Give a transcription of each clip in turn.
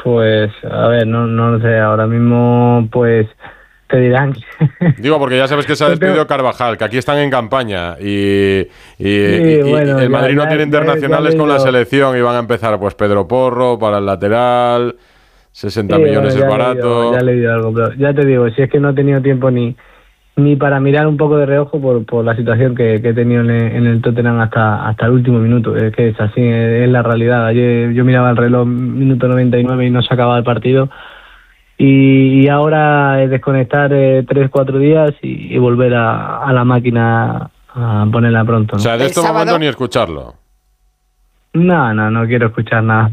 Pues, a ver, no lo sé, ahora mismo, pues, te dirán. Digo, porque ya sabes que se ha despedido Carvajal, que aquí están en campaña y bueno, el Madrid no ya tiene internacionales con la selección y van a empezar, pues, Pedro Porro para el lateral, 60 millones es barato. Ya he leído algo, pero ya te digo, si es que no he tenido tiempo ni para mirar un poco de reojo por la situación que he tenido en el Tottenham hasta el último minuto. Es que es así, es la realidad. Ayer yo miraba el reloj, minuto 99 y no se acababa el partido. Y ahora es desconectar 3-4 días y volver a la máquina a ponerla pronto, ¿no? O sea, de este momento ni escucharlo. No quiero escuchar nada.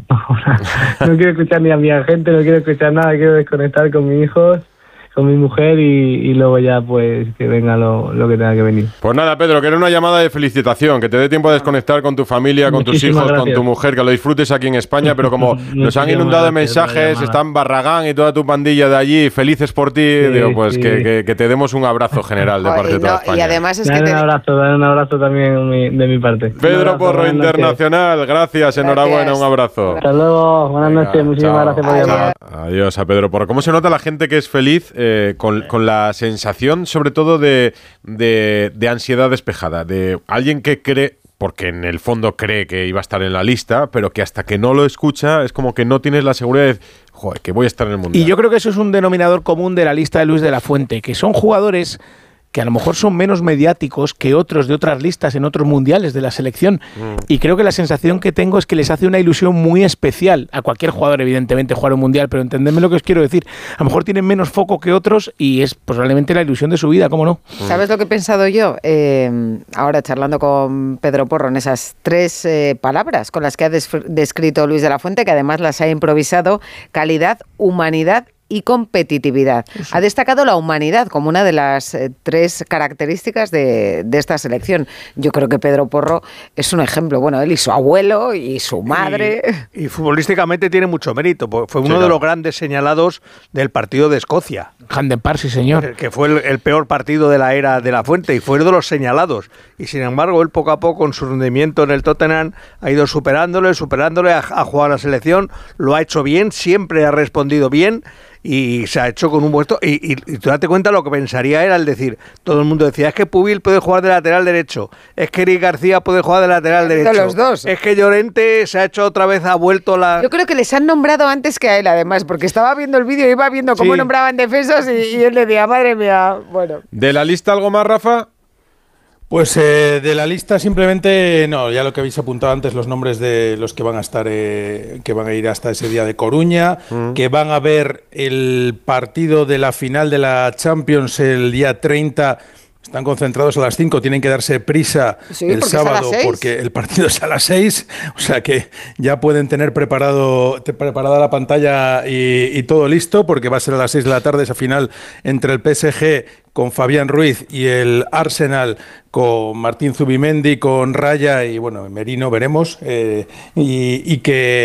No quiero escuchar ni a mi agente, no quiero escuchar nada. Quiero desconectar con mis hijos, con mi mujer y luego ya pues que venga lo que tenga que venir. Pues nada, Pedro, que era una llamada de felicitación, que te dé tiempo a desconectar con tu familia, con tus hijos, con tu mujer, que lo disfrutes aquí en España, pero como nos han inundado de mensajes, están Barragán y toda tu pandilla de allí felices por ti, digo, pues sí. que te demos un abrazo general de parte de toda España. Y además es que un abrazo también de mi parte. Pedro Porro Internacional, gracias, enhorabuena, un abrazo. Hasta luego, buenas noches, muchísimas gracias por llamar. Adiós a Pedro Porro. ¿Cómo se nota la gente que es feliz con la sensación, sobre todo, de ansiedad despejada? De alguien que cree, porque en el fondo cree que iba a estar en la lista, pero que hasta que no lo escucha es como que no tienes la seguridad de, joder, que voy a estar en el Mundial. Y yo creo que eso es un denominador común de la lista de Luis de la Fuente, que son jugadores que a lo mejor son menos mediáticos que otros de otras listas en otros mundiales de la selección. Y creo que la sensación que tengo es que les hace una ilusión muy especial a cualquier jugador, evidentemente, jugar un mundial, pero entendedme lo que os quiero decir. A lo mejor tienen menos foco que otros y es probablemente la ilusión de su vida, ¿cómo no? ¿Sabes lo que he pensado yo? Ahora charlando con Pedro Porro en esas 3 palabras con las que ha descrito Luis de la Fuente, que además las ha improvisado: calidad, humanidad y competitividad. Eso. Ha destacado la humanidad como una de las 3 características de esta selección. Yo creo que Pedro Porro es un ejemplo. Bueno, él y su abuelo y su madre. Y futbolísticamente tiene mucho mérito. Fue uno de los grandes señalados del partido de Escocia. Hampden Park, sí señor. Que fue el peor partido de la era de la Fuente y fue uno de los señalados. Y sin embargo, él poco a poco, con su rendimiento en el Tottenham, ha ido superándole, ha jugado a la selección, lo ha hecho bien, siempre ha respondido bien. Y se ha hecho con un puesto. Y tú date cuenta lo que pensaría era el decir, todo el mundo decía, es que Pubil puede jugar de lateral derecho, es que Eric García puede jugar de lateral derecho. De los dos. Es que Llorente se ha hecho otra vez, ha vuelto la... Yo creo que les han nombrado antes que a él, además, porque estaba viendo el vídeo y iba viendo cómo nombraban defensas y él decía, madre mía, bueno. ¿De la lista algo más, Rafa? Pues de la lista simplemente, no, ya lo que habéis apuntado antes, los nombres de los que van a estar, que van a ir hasta ese día de Coruña, que van a ver el partido de la final de la Champions el día 30. Están concentrados a las 5, tienen que darse prisa el sábado porque el partido es a las 6, o sea que ya pueden tener preparada la pantalla y todo listo, porque va a ser a las 6 de la tarde esa final entre el PSG con Fabián Ruiz y el Arsenal con Martín Zubimendi, con Raya y bueno, Merino, veremos, y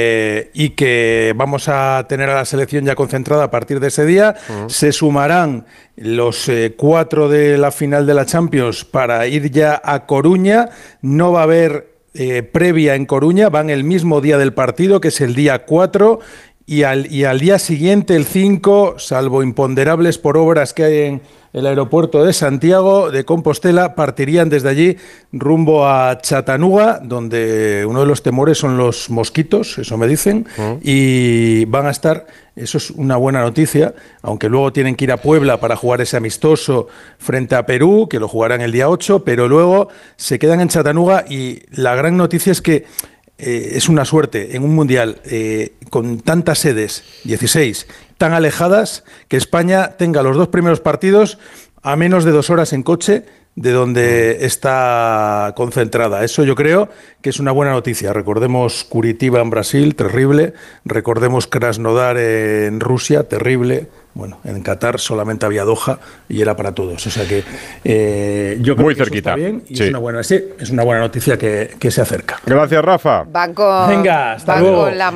que vamos a tener a la selección ya concentrada a partir de ese día. Se sumarán los 4 de la final de la Champions para ir ya a Coruña. No va a haber previa en Coruña, van el mismo día del partido, que es el día 4, y al día siguiente, el 5, salvo imponderables por obras que hay en el aeropuerto de Santiago de Compostela, partirían desde allí rumbo a Chattanooga, donde uno de los temores son los mosquitos, eso me dicen, y van a estar, eso es una buena noticia, aunque luego tienen que ir a Puebla para jugar ese amistoso frente a Perú, que lo jugarán el día 8, pero luego se quedan en Chattanooga y la gran noticia es que es una suerte en un mundial con tantas sedes, 16, tan alejadas, que España tenga los 2 primeros partidos a menos de 2 horas en coche de donde está concentrada. Eso yo creo que es una buena noticia. Recordemos Curitiba en Brasil, terrible. Recordemos Krasnodar en Rusia, terrible. Bueno, en Qatar solamente había Doha y era para todos. O sea que yo creo muy que cerquita. Eso está bien y es una buena noticia que se acerca. Gracias, Rafa. Van con la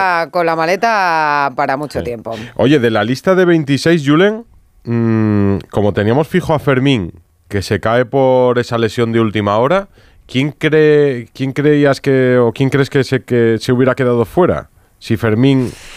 maleta para mucho tiempo. Oye, de la lista de 26, Julen, como teníamos fijo a Fermín, que se cae por esa lesión de última hora, ¿quién crees que se hubiera quedado fuera? Si Fermín